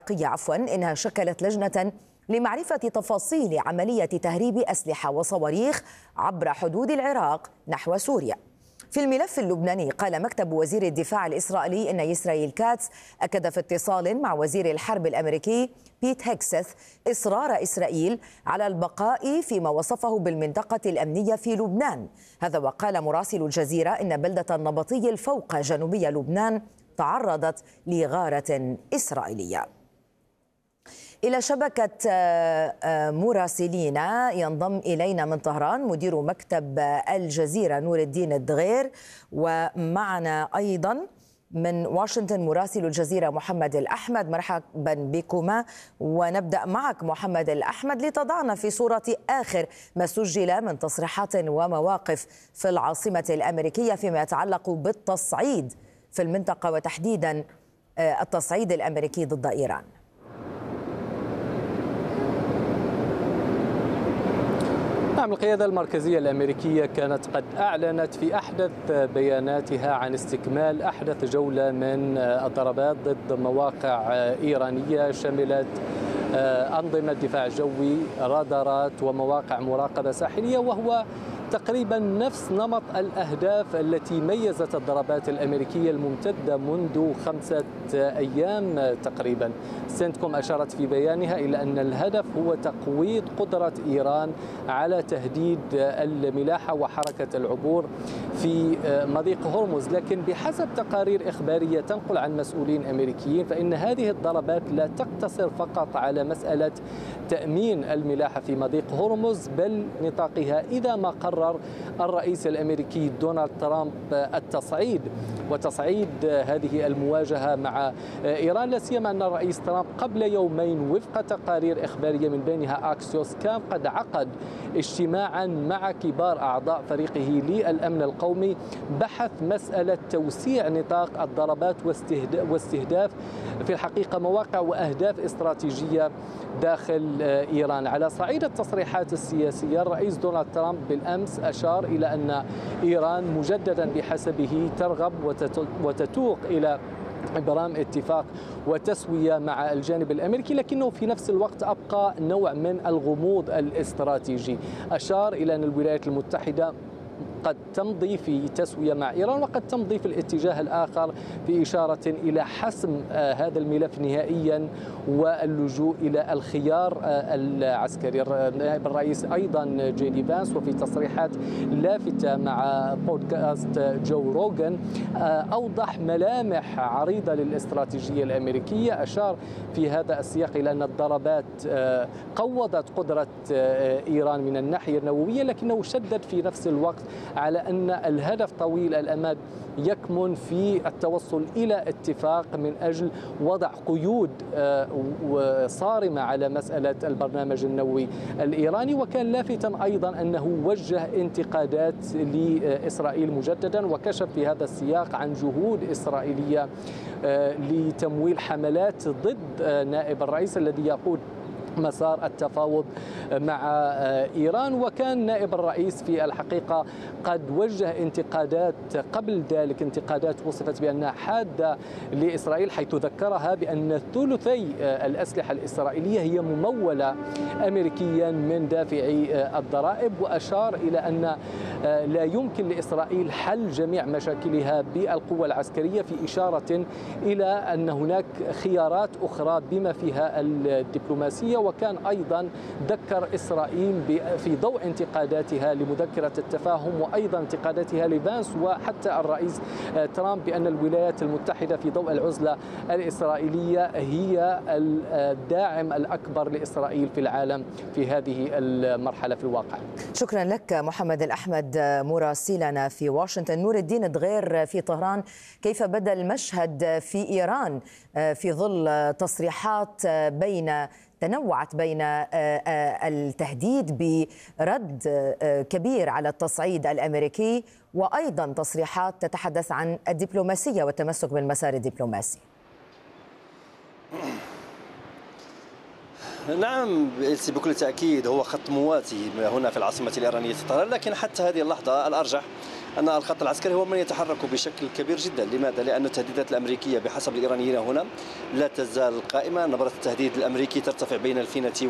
إنها شكلت لجنة لمعرفة تفاصيل عملية تهريب أسلحة وصواريخ عبر حدود العراق نحو سوريا. في الملف اللبناني قال مكتب وزير الدفاع الإسرائيلي إن إسرائيل كاتس أكد في اتصال مع وزير الحرب الأمريكي بيت هيكسث إصرار إسرائيل على البقاء فيما وصفه بالمنطقة الأمنية في لبنان. هذا وقال مراسل الجزيرة إن بلدة النبطي الفوق جنوبي لبنان تعرضت لغارة إسرائيلية. إلى شبكة مراسلينا ينضم إلينا من طهران مدير مكتب الجزيرة نور الدين الدغير، ومعنا أيضا من واشنطن مراسل الجزيرة محمد الأحمد. مرحبا بكما، ونبدأ معك محمد الأحمد لتضعنا في صورة آخر ما سجل من تصريحات ومواقف في العاصمة الأمريكية فيما يتعلق بالتصعيد في المنطقة، وتحديدا التصعيد الأمريكي ضد إيران. نعم، القيادة المركزية الأمريكية كانت قد أعلنت في أحدث بياناتها عن استكمال أحدث جولة من الضربات ضد مواقع إيرانية شملت أنظمة دفاع جوي، رادارات ومواقع مراقبة ساحلية، وهو تقريبا نفس نمط الأهداف التي ميزت الضربات الأمريكية الممتدة منذ 5 أيام تقريبا. سنتكوم أشارت في بيانها إلى أن الهدف هو تقويض قدرة إيران على تهديد الملاحة وحركة العبور في مضيق هرمز، لكن بحسب تقارير إخبارية تنقل عن مسؤولين أمريكيين فإن هذه الضربات لا تقتصر فقط على مسألة تأمين الملاحة في مضيق هرمز، بل نطاقها إذا ما قرر الرئيس الأمريكي دونالد ترامب التصعيد وتصعيد هذه المواجهة مع إيران، لا سيما أن الرئيس ترامب قبل يومين وفق تقارير إخبارية من بينها أكسيوس كان قد عقد اجتماعا مع كبار أعضاء فريقه للأمن القومي بحث مسألة توسيع نطاق الضربات واستهداف في الحقيقة مواقع وأهداف استراتيجية داخل إيران. على صعيد التصريحات السياسية، الرئيس دونالد ترامب بالأمس أشار إلى أن إيران مجددا بحسبه ترغب وتتوق إلى إبرام اتفاق وتسوية مع الجانب الأمريكي، لكنه في نفس الوقت أبقى نوع من الغموض الاستراتيجي. أشار إلى أن الولايات المتحدة قد تمضي في تسوية مع إيران وقد تمضي في الاتجاه الآخر في إشارة إلى حسم هذا الملف نهائيا واللجوء إلى الخيار العسكري. نائب الرئيس أيضا جيدي فانس وفي تصريحات لافتة مع بودكاست جو روغان أوضح ملامح عريضة للاستراتيجية الأمريكية. أشار في هذا السياق إلى أن الضربات قوضت قدرة إيران من الناحية النووية، لكنه شدد في نفس الوقت على أن الهدف طويل الأمد يكمن في التوصل إلى اتفاق من أجل وضع قيود صارمة على مسألة البرنامج النووي الإيراني. وكان لافتا أيضا أنه وجه انتقادات لإسرائيل مجددا، وكشف في هذا السياق عن جهود إسرائيلية لتمويل حملات ضد نائب الرئيس الذي يقود مسار التفاوض مع إيران. وكان نائب الرئيس في الحقيقة قد وجه انتقادات قبل ذلك، انتقادات وصفت بأنها حادة لإسرائيل، حيث ذكرها بأن ثلثي الأسلحة الإسرائيلية هي ممولة أمريكيا من دافعي الضرائب، وأشار إلى أن لا يمكن لإسرائيل حل جميع مشاكلها بالقوة العسكرية، في إشارة إلى أن هناك خيارات أخرى بما فيها الدبلوماسية. وكان أيضا ذكر إسرائيل في ضوء انتقاداتها لمذكرة التفاهم وأيضا انتقاداتها لفانس وحتى الرئيس ترامب بأن الولايات المتحدة في ضوء العزلة الإسرائيلية هي الداعم الأكبر لإسرائيل في العالم في هذه المرحلة في الواقع. شكرا لك محمد الأحمد مراسلنا في واشنطن. نور الدين الدغير في طهران، كيف بدا المشهد في إيران في ظل تصريحات تنوعت بين التهديد برد كبير على التصعيد الأمريكي وأيضا تصريحات تتحدث عن الدبلوماسية والتمسك بالمسار الدبلوماسي؟ نعم بكل تأكيد هو خط مواتي هنا في العاصمة الإيرانية طهران، لكن حتى هذه اللحظة الأرجح أن الخط العسكري هو من يتحرك بشكل كبير جدا. لماذا؟ لأن التهديدات الأمريكية بحسب الإيرانيين هنا لا تزال قائمة. نبرة التهديد الأمريكي ترتفع بين الفينة